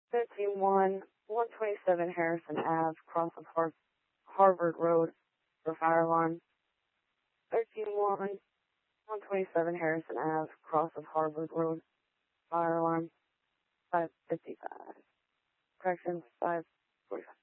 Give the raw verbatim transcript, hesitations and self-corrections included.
thirteen one, one twenty-seven Harrison Ave, cross of Har- Harvard Road for fire alarm. thirteen one, one twenty-seven Harrison Ave, cross of Harvard Road, fire alarm. five fifty-five. Correction, five forty-five.